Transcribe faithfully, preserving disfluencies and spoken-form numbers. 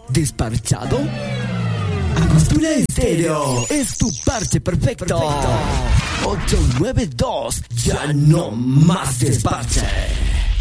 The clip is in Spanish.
¿Desparchado? Angostura Estéreo es tu parche perfecto. perfecto. ocho nueve dos, ya no más desparche.